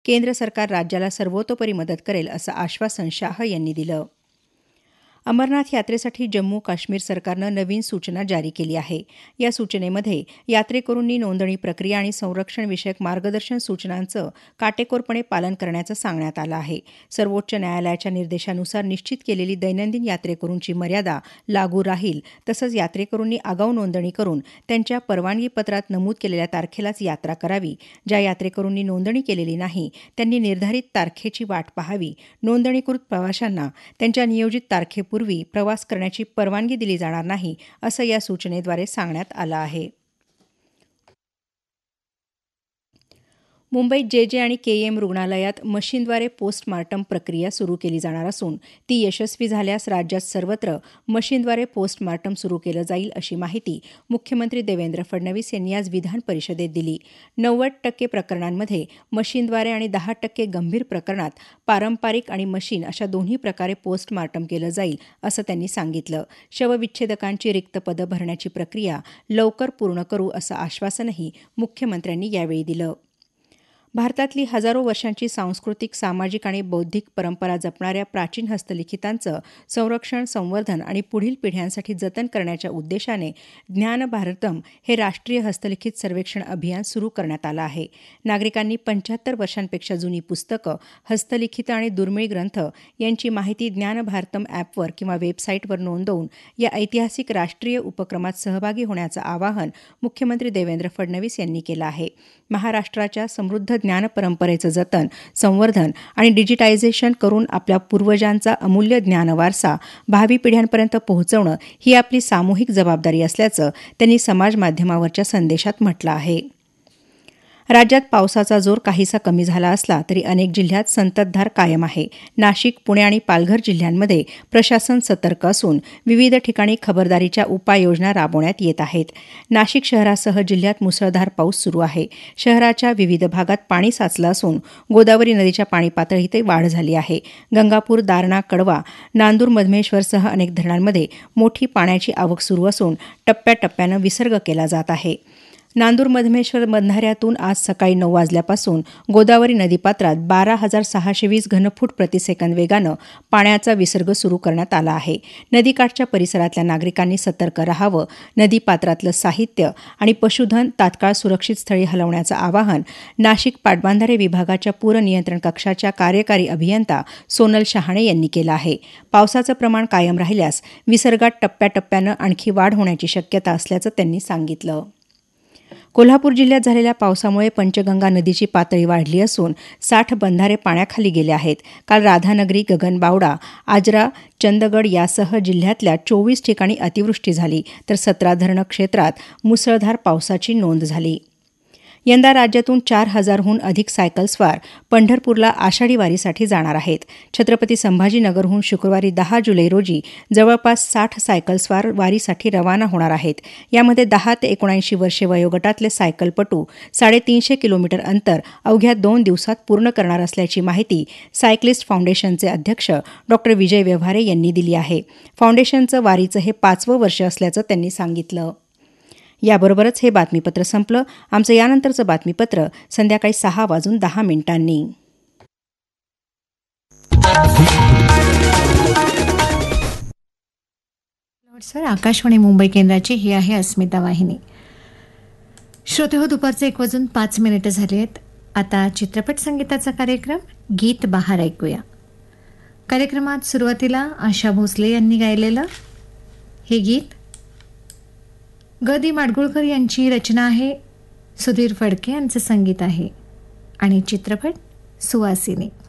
केंद्र सरकार राज्याला सर्वतोपरी मदत करेल असं आश्वासन शाह यांनी दिलं. अमरनाथ यात्रेसाठी जम्मू काश्मीर सरकारनं नवीन सूचना जारी केली आहे. या सूचनेमध्ये यात्रेकरूंनी नोंदणी प्रक्रिया आणि संरक्षणविषयक मार्गदर्शन सूचनांचं काटेकोरपणे पालन करण्याचं सांगण्यात आलं आहे. सर्वोच्च न्यायालयाच्या निर्देशानुसार निश्चित केलेली दैनंदिन यात्रेकरूंची मर्यादा लागू राहील. तसंच यात्रेकरूंनी आगाऊ नोंदणी करून त्यांच्या परवानगीपत्रात नमूद केलेल्या तारखेलाच यात्रा करावी. ज्या यात्रेकरूंनी नोंदणी केलेली नाही त्यांनी निर्धारित तारखेची वाट पाहावी. नोंदणीकृत प्रवाशांना त्यांच्या नियोजित तारखेपूर्वी प्रवास करण्याची परवानगी दिली जाणार नाही, असं या सूचनेद्वारे सांगण्यात आलं आहे. मुंबईत जे आणि केईएम रुग्णालयात मशीनद्वारे पोस्टमार्टम प्रक्रिया सुरू केली जाणार असून ती यशस्वी झाल्यास राज्यात सर्वत्र मशीनद्वारे पोस्टमार्टम सुरू केलं जाईल, अशी माहिती मुख्यमंत्री देवेंद्र फडणवीस यांनी आज विधान परिषदेत दिली. 90% प्रकरणांमध्ये मशीनद्वारे आणि 10% गंभीर प्रकरणात पारंपरिक आणि मशीन अशा दोन्ही प्रकारे पोस्टमार्टम केलं जाईल, असं त्यांनी सांगितलं. शवविच्छेदकांची रिक्त पदं भरण्याची प्रक्रिया लवकर पूर्ण करू असं आश्वासनही मुख्यमंत्र्यांनी यावेळी दिलं. भारतातली हजारो वर्षांची सांस्कृतिक, सामाजिक आणि बौद्धिक परंपरा जपणाऱ्या प्राचीन हस्तलिखितांचं संरक्षण, संवर्धन आणि पुढील पिढ्यांसाठी जतन करण्याच्या उद्देशाने ज्ञान भारतम हे राष्ट्रीय हस्तलिखित सर्वेक्षण अभियान सुरू करण्यात आलं आहे. नागरिकांनी 75 वर्षांपेक्षा जुनी पुस्तकं, हस्तलिखित आणि दुर्मिळ ग्रंथ यांची माहिती ज्ञान भारतम ॲपवर किंवा वेबसाईटवर नोंदवून या ऐतिहासिक राष्ट्रीय उपक्रमात सहभागी होण्याचं आवाहन मुख्यमंत्री देवेंद्र फडणवीस यांनी केलं आहे. महाराष्ट्राच्या समृद्ध ज्ञान परंपरेचं जतन, संवर्धन आणि डिजिटायझेशन करून आपल्या पूर्वजांचा अमूल्य ज्ञानवारसा भावी पिढ्यांपर्यंत पोहोचवणं ही आपली सामूहिक जबाबदारी असल्याचं त्यांनी समाजमाध्यमावरच्या संदेशात म्हटलं आहे. राज्यात पावसाचा जोर काहीसा कमी झाला असला तरी अनेक जिल्ह्यात संततधार कायम आहे. नाशिक, पुणे आणि पालघर जिल्ह्यांमध्ये प्रशासन सतर्क असून विविध ठिकाणी खबरदारीच्या उपाययोजना राबवण्यात येत आहेत. नाशिक शहरासह जिल्ह्यात मुसळधार पाऊस सुरू आहे. शहराच्या विविध भागात पाणी साचलं असून गोदावरी नदीच्या पाणी पातळीत वाढ झाली आहे. गंगापूर, दारणा, कडवा, नांदूर, मधमेश्वरसह अनेक धरणांमध्ये मोठी पाण्याची आवक सुरू असून टप्प्याटप्प्यानं विसर्ग केला जात आहे. नांदूर मधमेश्वर बंधाऱ्यातून आज सकाळी 9 वाजल्यापासून गोदावरी नदीपात्रात 12,620 घनफूट प्रतिसेकंद वेगानं पाण्याचा विसर्ग सुरू करण्यात आला आहे. नदीकाठच्या परिसरातल्या नागरिकांनी सतर्क राहावं. नदीपात्रातलं साहित्य आणि पशुधन तात्काळ सुरक्षित स्थळी हलवण्याचं आवाहन नाशिक पाटबंधारे विभागाच्या पूर नियंत्रण कक्षाच्या कार्यकारी अभियंता सोनल शहाणे यांनी केलं आहे. पावसाचं प्रमाण कायम राहिल्यास विसर्गात टप्प्याटप्प्यानं आणखी वाढ होण्याची शक्यता असल्याचं त्यांनी सांगितलं. कोल्हापूर जिल्ह्यात झालेल्या पावसामुळे पंचगंगा नदीची पातळी वाढली असून 60 बंधारे पाण्याखाली गेले आहेत. काल राधानगरी, गगनबावडा, आजरा, चंदगड यासह जिल्ह्यातल्या 24 ठिकाणी अतिवृष्टी झाली तर 17 धरण क्षेत्रात मुसळधार पावसाची नोंद झाली. यंदा राज्यातून 4,000हून अधिक सायकलस्वार पंढरपूरला आषाढी वारीसाठी जाणार आहेत. छत्रपती संभाजीनगरहून शुक्रवारी 10 जुलै रोजी जवळपास 60 सायकलस्वार वारीसाठी रवाना होणार आहेत. यामध्ये 10 ते 79 वर्षे वयोगटातले सायकलपटू 350 किलोमीटर अंतर अवघ्या 2 दिवसात पूर्ण करणार असल्याची माहिती सायक्लिस्ट फाउंडेशनचे अध्यक्ष डॉ. विजय व्यवहारे यांनी दिली आहे. फाउंडेशनचं वारीचं हे 5वं वर्ष असल्याचं त्यांनी सांगितलं. याबरोबरच हे बातमीपत्र संपलं. आमचं यानंतरचं बातमीपत्र संध्याकाळी 6:10. सर, आकाशवाणी मुंबई केंद्राची ही आहे अस्मिता वाहिनी. श्रोते हो, दुपारचे 1:05 झाले आहेत. आता चित्रपट संगीताचा कार्यक्रम गीत बहार ऐकूया. कार्यक्रमात सुरुवातीला आशा भोसले यांनी गायलेलं हे गीत ग दी माडगुळकर यांची रचना आहे. सुधीर फडके यांचं संगीत आहे आणि चित्रपट सुवासिनी.